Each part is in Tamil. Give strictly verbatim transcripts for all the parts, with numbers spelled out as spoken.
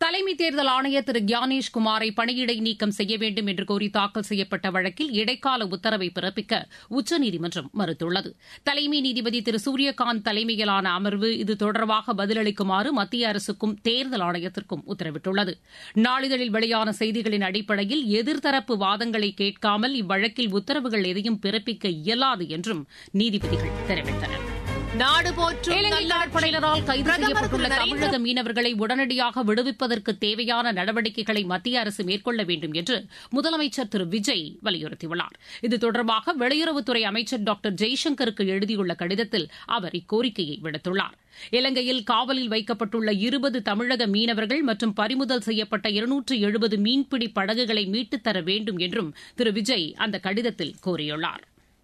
தலைமை தேர்தல் ஆணையர் திரு ஞானேஷ் குமாரை பணியிடை நீக்கம் செய்ய வேண்டும் என்று கோரி தாக்கல் செய்யப்பட்ட வழக்கில் இடைக்கால உத்தரவை பிறப்பிக்க உச்சநீதிமன்றம் மறுத்துள்ளது. தலைமை நீதிபதி திரு சூரியகாந்த் தலைமையிலான அமர்வு இது தொடர்பாக பதிலளிக்குமாறு மத்திய அரசுக்கும் தேர்தல் ஆணையத்திற்கும் உத்தரவிட்டுள்ளது. நாளிதழில் வெளியான செய்திகளின் அடிப்படையில் எதிர்தரப்பு வாதங்களை கேட்காமல் இவ்வழக்கில் உத்தரவுகள் எதையும் பிறப்பிக்க இயலாது என்றும் நீதிபதிகள் தெரிவித்தனர். நாடு போற்றும் இலங்கை கடற்படையினரால் கைது செய்யப்பட்டுள்ள தமிழக மீனவர்களை உடனடியாக விடுவிப்பதற்கு தேவையான நடவடிக்கைகளை மத்திய அரசு மேற்கொள்ள வேண்டும் என்று முதலமைச்சர் திரு விஜய் வலியுறுத்தியுள்ளார். இது தொடர்பாக வெளியுறவுத்துறை அமைச்சர் டாக்டர் ஜெய்சங்கருக்கு எழுதியுள்ள கடிதத்தில் அவர் இக்கோரிக்கையை விடுத்துள்ளார். இலங்கையில் காவலில் வைக்கப்பட்டுள்ள இருபது தமிழக மீனவர்கள் மற்றும் பறிமுதல் செய்யப்பட்ட இருநூற்று எழுபது மீன்பிடி படகுகளை மீட்டுத் தர வேண்டும் என்றும் திரு விஜய் அந்த கடிதத்தில் கோரியுள்ளார்.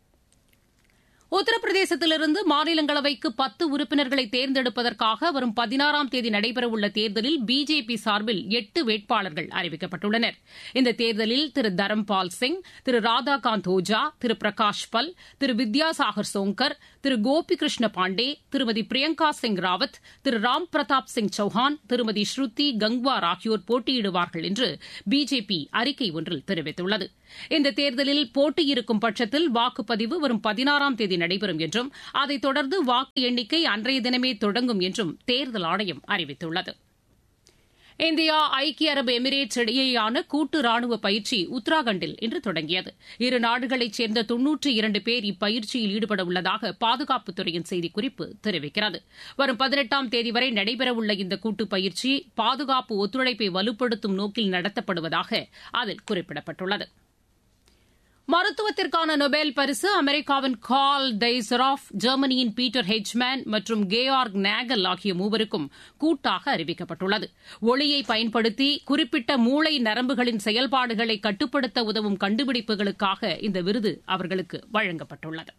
உத்தரப்பிரதேசத்திலிருந்து மாநிலங்களவைக்கு பத்து உறுப்பினர்களை தேர்ந்தெடுப்பதற்காக வரும் பதினாறாம் தேதி நடைபெறவுள்ள தேர்தலில் பிஜேபி சார்பில் எட்டு வேட்பாளர்கள் அறிவிக்கப்பட்டுள்ளனர். இந்த தேர்தலில் திரு தரம்பால் சிங், திரு ராதாகாந்த் ஓஜா, திரு பிரகாஷ் பல், திரு வித்யாசாகர் சோங்கர், திரு கோபிகிருஷ்ண பாண்டே, திருமதி பிரியங்கா சிங் ராவத், திரு ராம் பிரதாப் சிங் சௌஹான், திருமதி ஸ்ருதி கங்வார் ஆகியோர் போட்டியிடுவார்கள் என்று பிஜேபி அறிக்கை ஒன்றில் தெரிவித்துள்ளது. இந்த தேர்தலில் போட்டியிருக்கும் பட்சத்தில் வாக்குப்பதிவு வரும் பதினாறாம் தேதி நடைபெறும் என்றும் அதைத் தொடர்ந்து வாக்கு எண்ணிக்கை அன்றைய தினமே தொடங்கும் என்றும் தேர்தல் ஆணையம் அறிவித்துள்ளது. இந்தியா ஐக்கிய அரபு எமிரேட்ஸ் இடையேயான கூட்டு ராணுவ பயிற்சி உத்தராகண்டில் இன்று தொடங்கியது. இரு நாடுகளைச் சேர்ந்த தொன்னூற்றி இரண்டு பேர் இப்பயிற்சியில் ஈடுபட உள்ளதாக பாதுகாப்புத்துறையின் செய்திக்குறிப்பு தெரிவிக்கிறது. வரும் பதினெட்டாம் தேதி வரை நடைபெறவுள்ள இந்த கூட்டுப் பயிற்சி பாதுகாப்பு ஒத்துழைப்பை வலுப்படுத்தும் நோக்கில் நடத்தப்படுவதாக அதில் குறிப்பிடப்பட்டுள்ளது. மருத்துவத்திற்கான நொபேல் பரிசு அமெரிக்காவின் கார்ல் டெய்சராஃப், ஜெர்மனியின் பீட்டர் ஹெச்மேன் மற்றும் கேயார்க் நேகல் ஆகிய மூவருக்கும் கூட்டாக அறிவிக்கப்பட்டுள்ளது. ஒளியை பயன்படுத்தி குறிப்பிட்ட மூளை நரம்புகளின் செயல்பாடுகளை கட்டுப்படுத்த உதவும் கண்டுபிடிப்புகளுக்காக இந்த விருது அவர்களுக்கு வழங்கப்பட்டுள்ளது.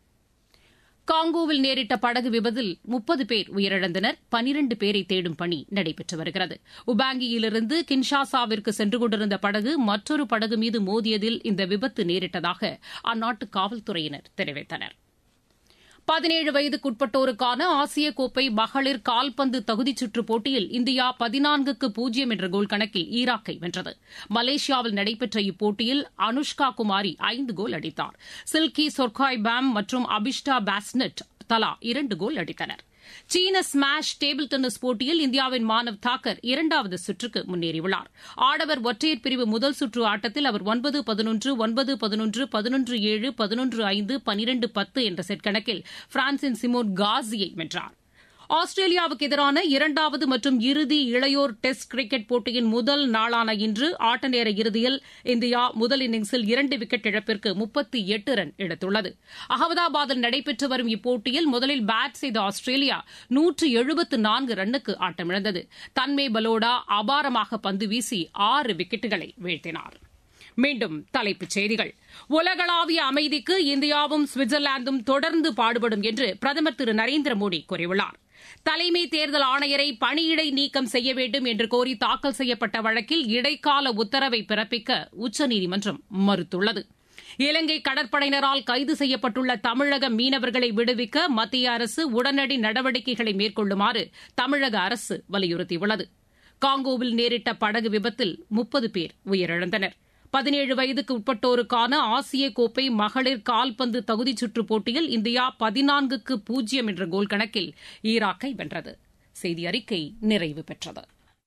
காங்கோவில் நேரிட்ட படகு விபத்தில் முப்பது பேர் உயிரிழந்தனர். பனிரண்டு பேரை தேடும் பணி நடைபெற்று வருகிறது. உபாங்கியிலிருந்து கின்ஷாசாவிற்கு சென்று கொண்டிருந்த படகு மற்றொரு படகு மீது மோதியதில் இந்த விபத்து நேரிட்டதாக அந்நாட்டு காவல்துறையினர் தெரிவித்தனர். பதினேழு வயதுக்குட்பட்டோருக்கான ஆசிய கோப்பை மகளிர் கால்பந்து தகுதிச் சுற்றுப் போட்டியில் இந்தியா பதினான்குக்கு பூஜ்ஜியம் என்ற கோல் கணக்கில் ஈராக்கை வென்றது. மலேசியாவில் நடைபெற்ற இப்போட்டியில் அனுஷ்கா குமாரி ஐந்து கோல் அடித்தார். சில்கி சொர்காய் பாம் மற்றும் அபிஷ்டா பாஸ்னெட் தலா இரண்டு கோல் அடித்தனர். சீன ஸ்மாஷ் டேபிள் டென்னிஸ் போட்டியில் இந்தியாவின் மானவ் தாக்கர் இரண்டாவது சுற்றுக்கு முன்னேறியுள்ளார். ஆடவர் ஒற்றையர் பிரிவு முதல் சுற்று ஆட்டத்தில் அவர் ஒன்பது பதினொன்று, ஒன்பது பதினொன்று, பதினொன்று ஏழு, பதினொன்று ஐந்து, பனிரண்டு பத்து என்ற செட் கணக்கில் பிரான்சின் சிமோன் காசியை வென்றார். ஆஸ்திரேலியாவுக்கு எதிரான இரண்டாவது மற்றும் இறுதி இளையோர் டெஸ்ட் கிரிக்கெட் போட்டியின் முதல் நாளான இன்று ஆட்ட நேர இறுதியில் இந்தியா முதல் இன்னிங்ஸில் இரண்டு விக்கெட் இழப்பிற்கு முப்பத்தி எட்டு ரன் எடுத்துள்ளது. அகமதாபாத்தில் நடைபெற்று வரும் இப்போட்டியில் முதலில் பேட் செய்த ஆஸ்திரேலியா நூற்று எழுபத்து நான்கு ரன்னுக்கு ஆட்டமிழந்தது. தன்மே பலோடா அபாரமாக பந்து வீசி ஆறு விக்கெட்டுகளை வீழ்த்தினார். மீண்டும் தலைப்புச் செய்திகள். உலகளாவிய அமைதிக்கு இந்தியாவும் சுவிட்சர்லாந்தும் தொடர்ந்து பாடுபடும் என்று பிரதமர் திரு நரேந்திர மோடி கூறியுள்ளார். தலைமை தேர்தல் ஆணையரை பணியிடை நீக்கம் செய்ய வேண்டும் என்று கோரி தாக்கல் செய்யப்பட்ட வழக்கில் இடைக்கால உத்தரவை பிறப்பிக்க உச்சநீதிமன்றம் மறுத்துள்ளது. இலங்கை கடற்படையினரால் கைது செய்யப்பட்டுள்ள தமிழக மீனவர்களை விடுவிக்க மத்திய அரசு உடனடி நடவடிக்கைகளை மேற்கொள்ளுமாறு தமிழக அரசு வலியுறுத்தியுள்ளது. காங்கோவில் நேரிட்ட படகு விபத்தில் முப்பது பேர் உயிரிழந்தனர். பதினேழு வயதுக்கு உட்பட்டோருக்கான ஆசிய கோப்பை மகளிர் கால்பந்து தகுதிச் சுற்றுப் போட்டியில் இந்தியா பதினான்குக்கு பூஜ்ஜியம் என்ற கோல் கணக்கில் ஈராக்கை வென்றது. செய்தி அறிக்கை நிறைவு பெற்றது.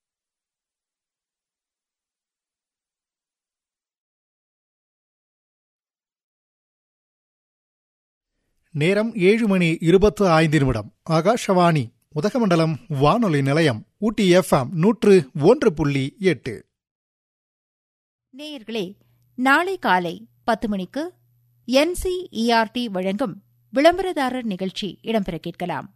நேரம் ஏழு மணி இருபத்து ஐந்து நிமிடம். ஆகாஷவாணி உதகமண்டலம் வானொலி நிலையம் ஊட்டி எஃப்எம் நூற்று ஒன்று புள்ளி எட்டு. நேயர்களே, நாளை காலை பத்து மணிக்கு என்சிஇஆர்டி வழங்கும் விளம்பரதாரர் நிகழ்ச்சி இடம்பெற கேட்கலாம்.